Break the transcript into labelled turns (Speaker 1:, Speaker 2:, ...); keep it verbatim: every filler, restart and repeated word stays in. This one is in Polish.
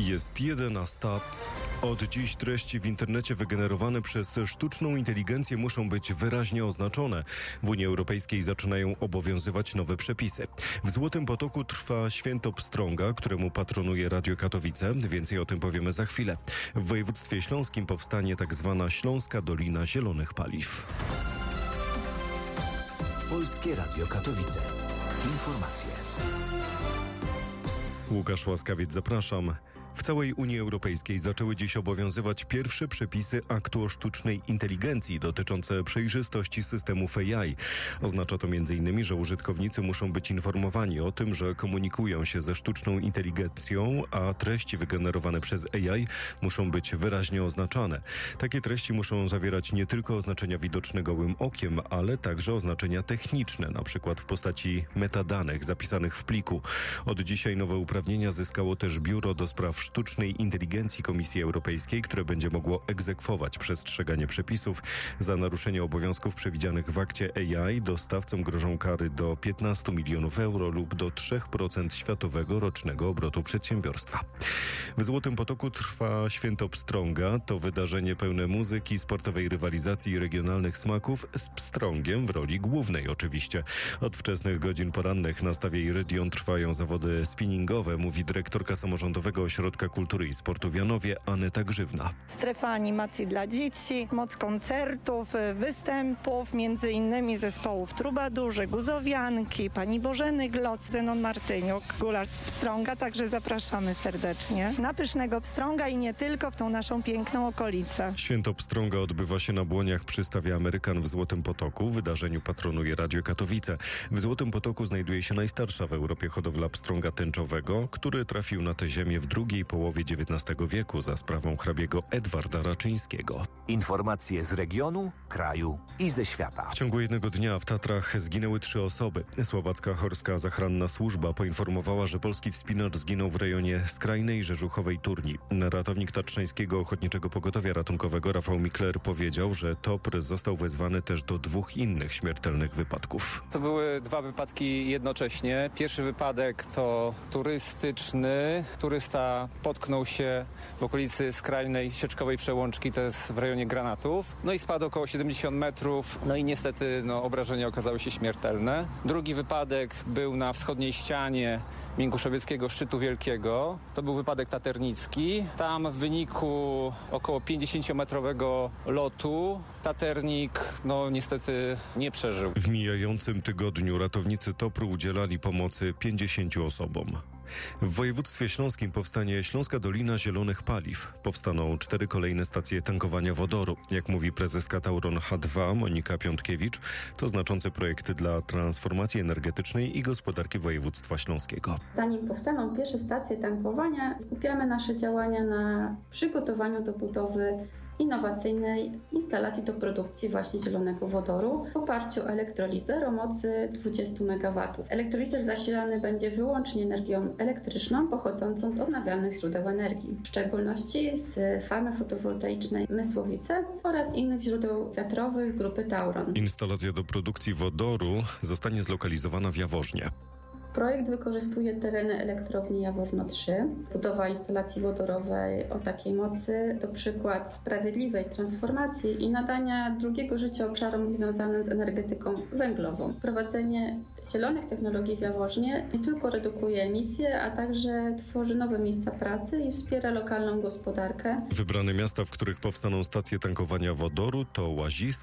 Speaker 1: Jest jedenasta. Od dziś treści w internecie wygenerowane przez sztuczną inteligencję muszą być wyraźnie oznaczone. W Unii Europejskiej zaczynają obowiązywać nowe przepisy. W Złotym Potoku trwa święto pstrąga, któremu patronuje Radio Katowice. Więcej o tym powiemy za chwilę. W województwie śląskim powstanie tak zwana Śląska Dolina Zielonych Paliw.
Speaker 2: Polskie Radio Katowice. Informacje.
Speaker 1: Łukasz Łaskawiec, zapraszam. W całej Unii Europejskiej zaczęły dziś obowiązywać pierwsze przepisy aktu o sztucznej inteligencji dotyczące przejrzystości systemów A I. Oznacza to między innymi, że użytkownicy muszą być informowani o tym, że komunikują się ze sztuczną inteligencją, a treści wygenerowane przez A I muszą być wyraźnie oznaczane. Takie treści muszą zawierać nie tylko oznaczenia widoczne gołym okiem, ale także oznaczenia techniczne, na przykład w postaci metadanych zapisanych w pliku. Od dzisiaj nowe uprawnienia zyskało też Biuro do Spraw Sztucznej Inteligencji Komisji Europejskiej, które będzie mogło egzekwować przestrzeganie przepisów. Za naruszenie obowiązków przewidzianych w akcie A I dostawcom grożą kary do piętnastu milionów euro lub do trzy procent światowego rocznego obrotu przedsiębiorstwa. W Złotym Potoku trwa święto pstrąga. To wydarzenie pełne muzyki, sportowej rywalizacji i regionalnych smaków z pstrągiem w roli głównej oczywiście. Od wczesnych godzin porannych na stawie Irydion trwają zawody spinningowe, mówi dyrektorka samorządowego ośrodka Kultury i Sportu w Janowie Aneta Grzywna.
Speaker 3: Strefa animacji dla dzieci, moc koncertów, występów, między innymi zespołów Trubadurzy, Guzowianki, Pani Bożeny Gloc, Zenon Martyniuk, Gulasz z Pstrąga, także zapraszamy serdecznie na pysznego pstrąga i nie tylko w tą naszą piękną okolicę.
Speaker 1: Święto pstrąga odbywa się na Błoniach przy stawie Amerykan w Złotym Potoku. Wydarzeniu patronuje Radio Katowice. W Złotym Potoku znajduje się najstarsza w Europie hodowla pstrąga tęczowego, który trafił na tę ziemię w drugiej połowie dziewiętnastego wieku za sprawą hrabiego Edwarda Raczyńskiego.
Speaker 2: Informacje z regionu, kraju i ze świata.
Speaker 1: W ciągu jednego dnia w Tatrach zginęły trzy osoby. Słowacka Chorska Zachranna Służba poinformowała, że polski wspinacz zginął w rejonie skrajnej Rzeżuchowej Turni. Ratownik Tatrzańskiego Ochotniczego Pogotowia Ratunkowego Rafał Mikler powiedział, że T O P R został wezwany też do dwóch innych śmiertelnych wypadków.
Speaker 4: To były dwa wypadki jednocześnie. Pierwszy wypadek to turystyczny. Turysta potknął się w okolicy skrajnej Sieczkowej Przełączki, to jest w rejonie Granatów. No i spadł około siedemdziesiąt metrów, no i niestety no, obrażenia okazały się śmiertelne. Drugi wypadek był na wschodniej ścianie Miękuszowieckiego Szczytu Wielkiego. To był wypadek taternicki. Tam w wyniku około pięćdziesięciometrowego lotu taternik no niestety nie przeżył.
Speaker 1: W mijającym tygodniu ratownicy T O P R udzielali pomocy pięćdziesięciu osobom. W województwie śląskim powstanie Śląska Dolina Zielonych Paliw. Powstaną cztery kolejne stacje tankowania wodoru. Jak mówi prezeska Tauron H dwa Monika Piątkiewicz, to znaczący projekt dla transformacji energetycznej i gospodarki województwa śląskiego.
Speaker 5: Zanim powstaną pierwsze stacje tankowania, skupiamy nasze działania na przygotowaniu do budowy innowacyjnej instalacji do produkcji właśnie zielonego wodoru w oparciu o elektrolizer o mocy dwadzieścia megawatów. Elektrolizer zasilany będzie wyłącznie energią elektryczną pochodzącą z odnawialnych źródeł energii, w szczególności z farmy fotowoltaicznej Mysłowice oraz innych źródeł wiatrowych grupy Tauron.
Speaker 1: Instalacja do produkcji wodoru zostanie zlokalizowana w Jaworznie.
Speaker 5: Projekt wykorzystuje tereny elektrowni Jaworzno trzy. Budowa instalacji wodorowej o takiej mocy to przykład sprawiedliwej transformacji i nadania drugiego życia obszarom związanym z energetyką węglową. Wprowadzenie zielonych technologii w Jaworznie nie tylko redukuje emisje, a także tworzy nowe miejsca pracy i wspiera lokalną gospodarkę.
Speaker 1: Wybrane miasta, w których powstaną stacje tankowania wodoru to Łazisk,